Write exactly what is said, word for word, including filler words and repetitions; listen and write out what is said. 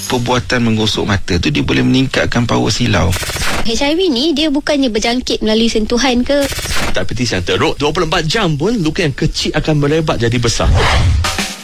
perbuatan menggosok mata tu dia boleh meningkatkan power silau. H I V ni dia bukannya berjangkit melalui sentuhan ke? Tak peti yang teruk, dua puluh empat jam pun luka yang kecil akan merebak jadi besar.